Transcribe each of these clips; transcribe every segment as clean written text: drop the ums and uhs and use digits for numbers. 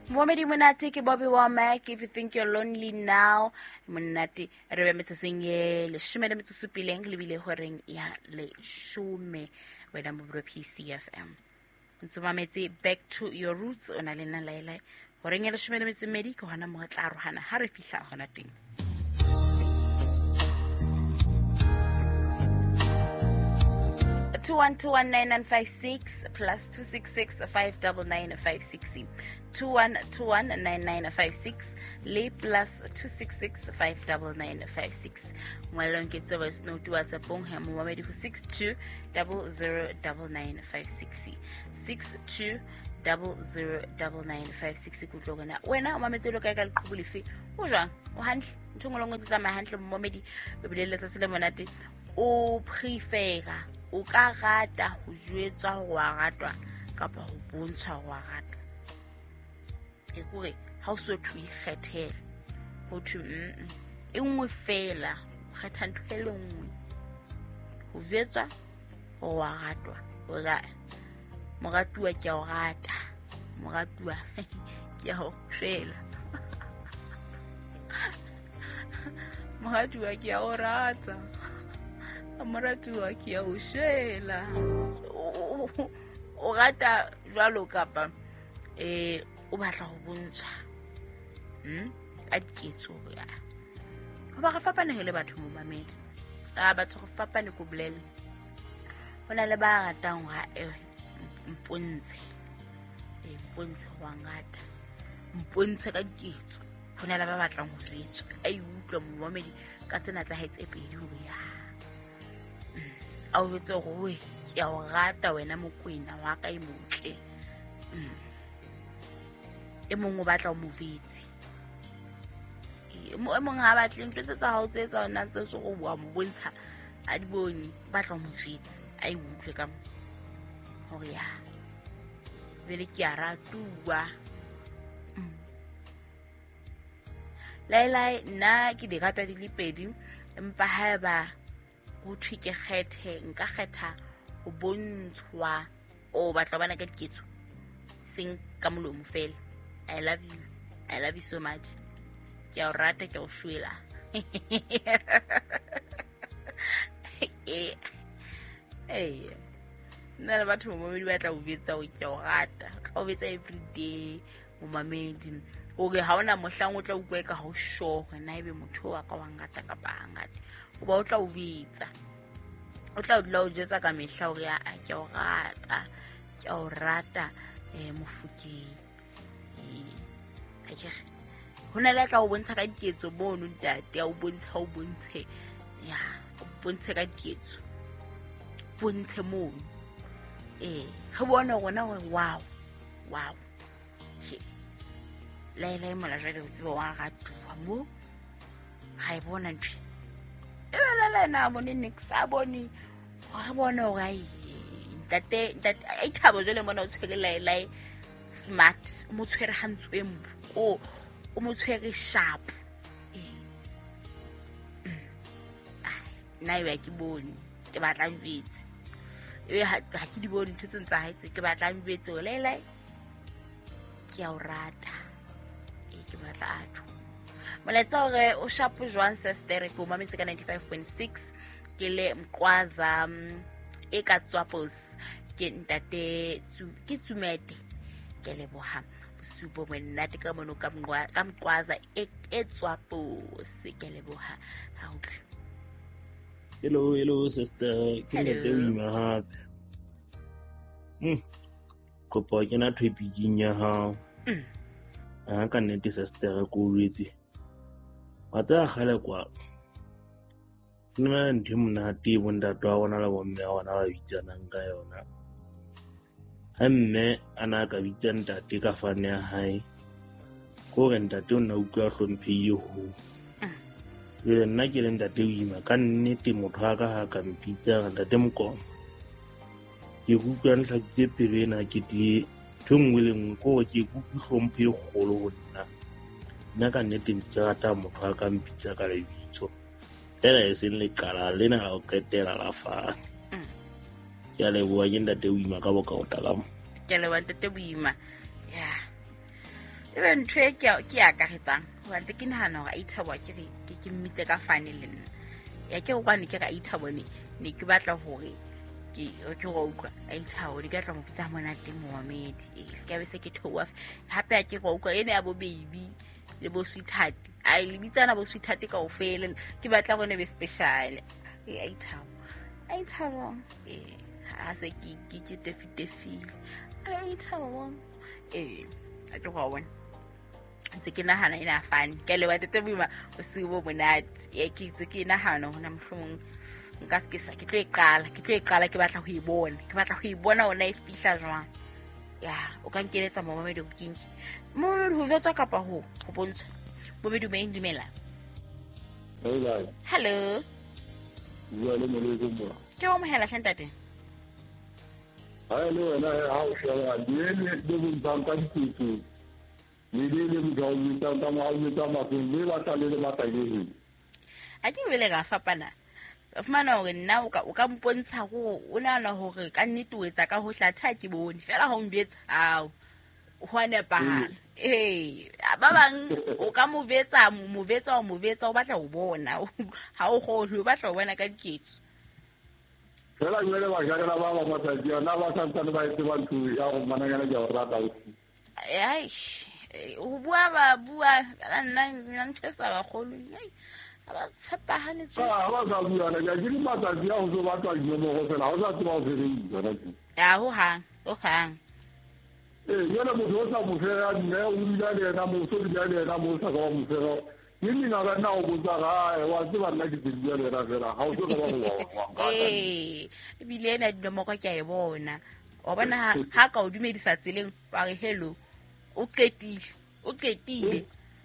Mohamedi monate ke Bobby Womack. If you think you're lonely now, monate re be metseng ye le shome le metsupileng le bile horeng ya le shome wena mo bro PCFM. Ntse mametse back to your roots ona le nna laela horeng ya le shome le metsumedi ke hona mo tla rohana ha re fihla hona teng. 21219956 plus 266599956 21219956 le plus 266599956 ngwalong ke tseba snow tu WhatsApp bong ha mo mamedi ho 62009956 62009956 ku tlogana wena o mametse lo ka ka leqhubulife o jwang o hantle ntongolong o tsa ma hantle mo mamedi be bileletsa sele monate o prefera o ka rata ho jwetswa ho wa ratwa kapa ho bontsha ho wa ratwa e kore ha o so thu ikgethela ho thu e nngwe fela kgetha ntho e le nngwe ho jwetswa ho wa ratwa o ga moratuwa ke o rata moratuwa ke o fela moratuwa ke o rata amoratuwa ke ya o shela o rata jwalo kapa o batla ho bontsha a diketso ya ba ga fapane le batho mo mamedi batho go fapane go bolele hona le ba ratang ha mpontshe wa ngata mpontshe ka diketso hona le ba batlang ho retsa ai utlwa mo mamedi ka tsena tsa haetse pedi ho ya a o wetse go ke a o rata wena mokwena wa ka e motle e mongwe batla o movitsi e mongwe ha batle ntse tsa ha o tsetsa ona tse so go bua mo bontsha a di bone batla o movitsi a e utlwe ka hore ya vele ke a ratuwa laila nna ke di rata di le pedi empa ha ba go thwike kgethe nka kgetha go bontshwa o batla bana ka diketso sing ka molomo fela I love you so much ke a rata ke o shwela nna le batho mo mamedi ba tla o betsa o ke o rata ka o betsa every day mo mamedi o ge ha ona mohlang o tla o kweka ha o shoga na ibe motho wa ka wa ngata ka bangata o ba o tla o bitsa o tla o dula o jetsa ka mehla hore ya ke o rata mofukeng hona le tla o bontsha ka diketso bono ntate o bontshe ya o bontshe ka diketso bontshe mono re bona gona gore wow laila mola jale o tseba wa ratuwa mo ga e bona ntse la na bone nix a bone ga bona o ga ntate ai thabo jale mona o tshwere laila smart mo tshwere hantswe mbu o mo tshwere sharp na iwa ke bone ke batla mbetse ha ke di bone ntse tsa haetse ke batla mbetse o laila ke a o rata ke batla a tho moletsa hore o sharp jwang sister ko mametse ka 95.6 ke le mqwaza e ka tswapos ke ntate ke tsumete ke le boha supo monate ka mono ka mqwaza e tswapos ke le boha ha utlwe hello sister ke ntate o ima hape kopo ke na thwepiking ya hao ka nnete sister ko rete wa tsa gale kwa nna ntho monate bontate wa bona le bomme wa bona ba bitsanang ka yona mme ana ka bitsa ntate ka fane ya hae ko re ntate o nna utlwa hlompheile ho nna ke le ntate o ima ka nnete motho wa ka ha ka mpitsa ntate mokoma ke utlwa ntlhakitse pelo ena ke di thongwe le nngwe ko ke utlwa hlomphe e kgolo ho nna ka nnete ntse ke rata motho wa ka mpitsa ka lebitso ela e seng le qala lena la o qetela la fa ke a leboha ke ntate o ima ka boka o takamo ke le wa ntate o ima ya ebe ntho e ke akaretsang wa ntse ke nahana hore a Ithabo ke mmitse ka fane le nna ya ke go kwane ke ka Ithabo ne ke batla hore ke go utlwa a Ithabo di ka tla mo pitsa monate Mohamedi se ka be se ke thowa hape a ke go utlwa ene ya bo baby le bo sweetheart a le bitsana bo sweetheart ka ofela ke batla gone be special a Ithabo ha se ke tefile a Ithabo a ke go bona ntse ke nahana ina fane ke le wa tete boima o se bo monate ke tse ke nahana hona mohlomong nka se ke sa ke tlo e qala ke batla ho ibona ona e fihla jwang ya o ka nkeletsa Mohamedi go kinki mo ho jwetsa kapa ho bontsha Mohamedi o meng dimela hello ke o mohela hlantate Hello, and I house living down country. We live in a ke bele ga fapana fumana hore nna o ka mpontsha go o nana hore ka nnete o etsa ka ho hlatha ke bone fela ha o mbetsa hao ho nepa ba bang o ka movetsa o batla ho bona ha o kgolwe o batla ho bona ka diketso fela jwale ba jagela ba ba matsatsi ana ba santsane ba etse ba ntho ya go mananyana ja o rata o bua nna ntshesa ba kgolo ba tshepagane tse ba sa buana ja ke di matsatsi a go so batla dino mo go fela ha o sa tseba o fereng jona ke ya ho hang jwale motho o sa mo fera mme o dula le ena mo so dula le ena mo sa ka mo fera ke nna ga nna o botsa ga wa tseba nna ke dula le ena fela ha o so ka ba go ebile ena dinomoko ke a e bona wa bona ha ka o dumedisa tseleng ba re hello o qetile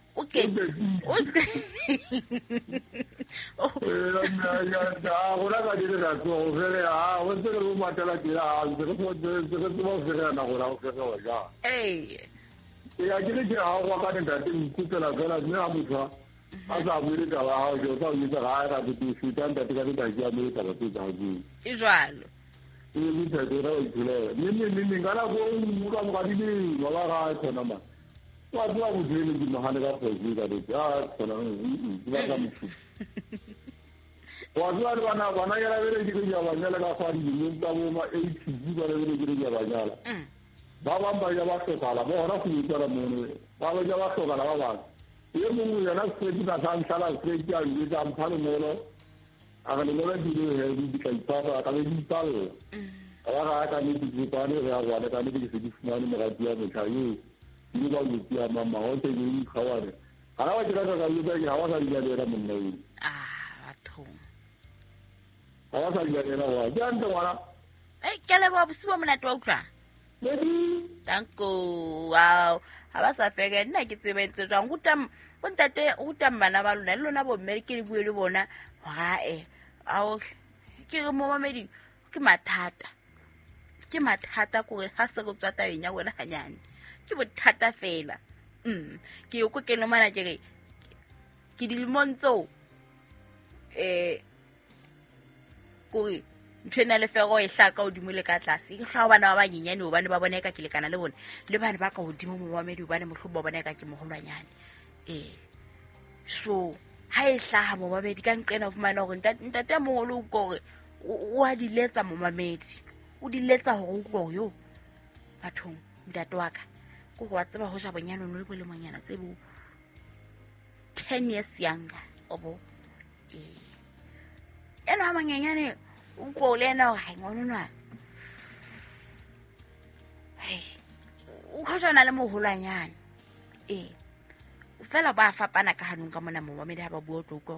gona ka dire ka tsogo fele o ntse ke o matela ke ya ntse ke tseba o fele na gona o fele wa ja ya ke re ke ha go ka ntate nkutela fela mme a motho a sa bue ka ba ha o sa o itse ga ra ke fita ntate ka ditaki ya me ka ba tsa go e jwalo e di tshetse ra o tsile nne ngala go ka mo ga di ba ga tsona ma wa tswa go dile di mahane ka phosi ka di tsona di ba ka motho wa tswa bana ya bere di ya banyala ka fa di mo ka mo ma 80 ba le di ya banyala ba ba ya ba se kala ba ora ku tsara mo ne ba ya ba so kala ba ba ye mo ya na se di ka san sala se di ya di ka mphalo mo lo a ga le mo di le di ka ipapa ka le di palo ga ka ni di pa ne ya wa ka ni di se di fumane mo ga dia mo tsayi ni ba mo tia mama o te ni khaware ala wa tira ka yuba ki hawa sa dia le mo nei batho hawa sa dia le wa jan to wala ke le ba busiwa mona to ukwa danko wow ha ba sa fega nna ke tsebetse jang go tam bana ba lona le lona bo mme ke le bue le bona ga ao ke mo Mohamedi ke mathata gore ha se go tsata benya wena hanyane ke bothata fela ke yo ke no mana ke dilmontso gore ntshena le fego e hlaka o dimole ka tlase ke hlwa bana ba banyenyane o bane ba bona ka ke lekana le bona le bana ba ka hodimo mo Mohamedi o bane mohlobo ba bona ka ke moholwanyane so ha e hlaha mo Mohamedi ka nqena of mana gore ntate moholo o gore o a diletsa mo Mohamedi o diletsa hore o tlo yo bathong ntate wa ka go wa tseba ho ja bonyane no le bo le monyana tsebo 10 years younger obo ena manyenyane o go le na ga ngwana o khotona le moholwanyane fela ba fapana ka hanong ka mona mo Mohamedi ha ba bua tloko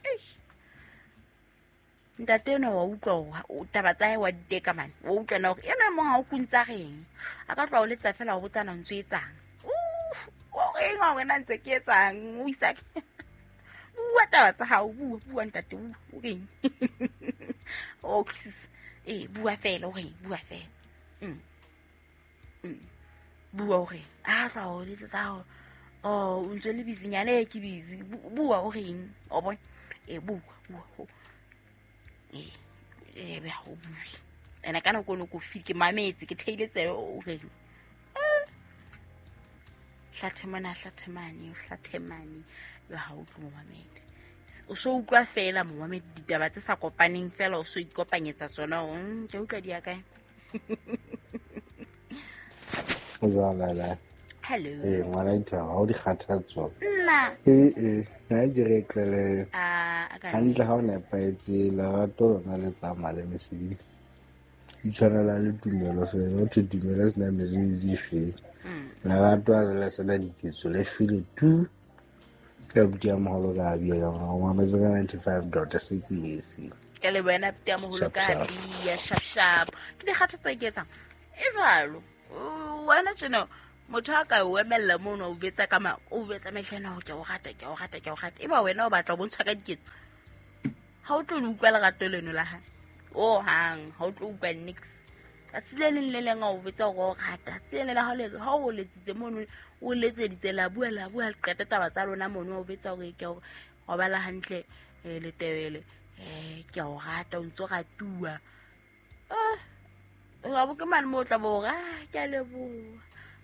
ntate no wa utlwa o taba tsa wa diteka man wa utlwa na gore ena mo ga o kuntsa reng a ka tloa o letsa fela o botsana ntse etsang o reng o rena ntse ke etsang o isa bua taba tsa hao bua ntate o reng o kis bua fela o reng bua fela bua o reng a tloa o letsa tsa hao o ntse le bizinyane ke busy bua o reng o bona bua be ho bui ena kana kono ko fiki mametse ke theile tse o reng hlathemane yo ha o tlo momamedi o so utlwa fela momamedi ditaba tse sa kopaneng fela o so ikopanyetsa tsona ke utlwa di akae Hello. Ngwana ntho ha o di kgathatso. Nna. Ha ke re tlele. Hantle ha o nepaetse lerato lona le tsamaya le mesebetsi. Di tshwanela le tumelo fela, o te dumela sena mesebetsi fela. Lerato a le sena ditsetso le file tu. Ka butia moholo ka bia ya ngwana tse 95.6. Ke le bona butia moholo ka bia sharp. Ke di kgathatsa ke etsang. E jalo. Wena tseno motho a ka o emella mono o betsa ka o betsa mehlena ho ke o rata eba wena o batla o bontshwa ka diketso ha o tlo utlwa lerato leno la ha hang ha o tlo utlwa nix ka sileng le lenga o betsa go rata sileng la ha o letsitse mono o letseditse la bua le qeta taba tsa lona mono o betsa go ke go bala hantle le tebele ke o rata o ntso ratua ga bo ke man mo tla bo ga ke a leboa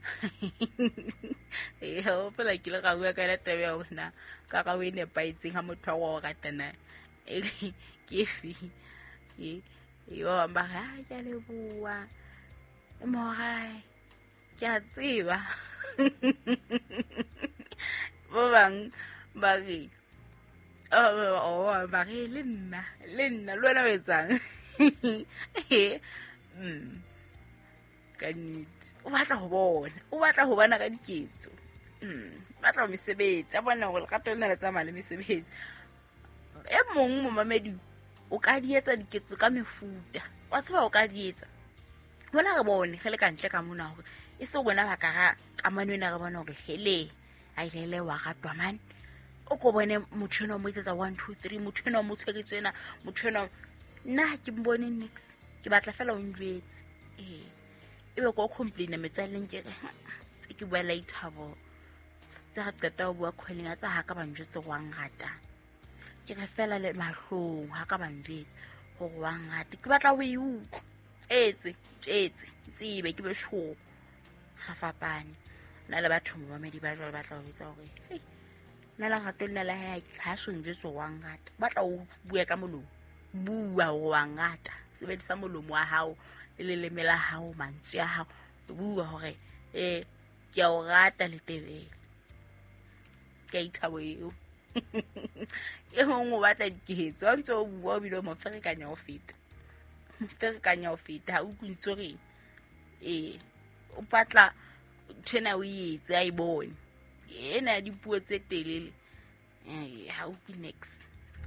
ho pela ke le ga bua ka la tebe ya ona ka ga we ne paitseng ha motho wa go ratana ke fi yo ba ga ke a leboa mo ga ke a tseba bo bang ba re ba re le nna lo na wetsang kanit o batla ho bona ka diketso batla ho mesebetsi a bona go le gato le na le tsamaya le mesebetsi e mong mo mamedi o ka dietsa diketso ka mefuta wa tseba o ka dietsa bona re bone ge le ka ntle ka mona hore e se bona ba ka ga kamano ena re bona hore hele a ile wa gatwa man o ko bone motho mo itsetsa 1 2 3 motho mo tshegetsena motho nna ke mbone nix ke batla fela o ndwetse ebe go complain metswaleng ke tse ke bua laithabo tse ga qeta o bua khweleng a tsa ha ka banjetse go ngata ke re fela le mahlong ha ka banjetse go ngata ke batla o iu tsebe ke be sho ga fapane na le batho mo mamedi ba jwa batla ho etsa hore na la gato nna la ha shonjetse go ngata batla o bua ka molomo bua go ngata sebedisa molomo wa hao le lemela hao mantswe ya hao bua hore ke a o rata le tebele ke ithabo eo e mongwe batla diketso a ntse o bua o bile mo ferekanya o feta ha o kuntse re o batla tshena o yetse a ibone ena dipuo tse telele ha o ke next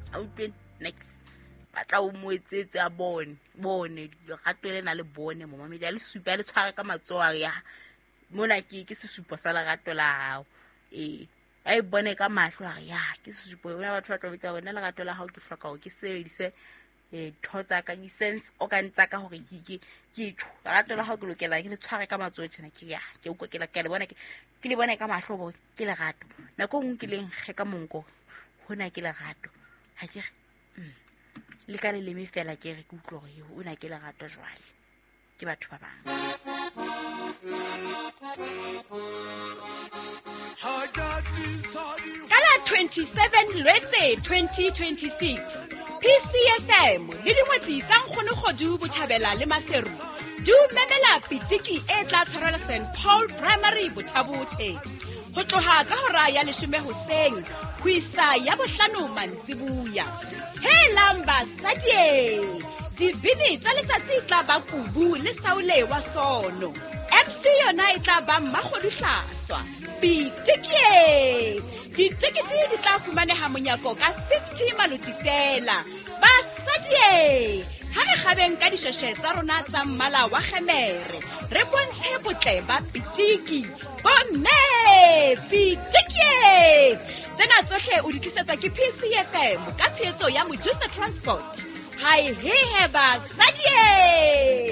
batla o moetsetse a bone gato le na le bone mo mamedi a le supa le tshwara ka matsoa ya mona ke sesupo sa lerato la hao a e bone ka mahlo a ya ke sesupo bona batho ba tla bona lerato la hao ke hloka go ke sebedise thotsa ka sense o ka ntsa ka hore ke tshwa lerato la hao ke lokela ke le tshware ka matsoa tsena ke ya ke uko ke le bona ka mahlo bo ke lerato nako ngwe ke leng ge ka monko hona ke lerato ha ke le ka le me fela ke re ke utlwa gore o na ke lerato jwale ke batho ba bang Kala 27 Lwetse 2026 PCFM le dingwetsi tsa nkgono godu botjhabela le maseru du memela pitiki e tla tshwarela St Paul Primary Bothabothe ho tloha ka hora ya 10 hoseng ho isa ya bohlano mantsibuya lamba sadie dibini tsa letsatsi tla ba kubu le saule wa sono MC yona e tla ba mmagodihlaswa pitiki ditekete di tla fumaneha monyako ka 50 maluti fela ba sadie ha re gabeng ka dishweshwe tsa rona tsa mmala wa gemere re bontshe botle ba pitiki bomme pitiki tsena tsohle o di tlisetsa ke PCFM ka tshehetso ya Mojusa Transport. Hi, hey, heba, sadie!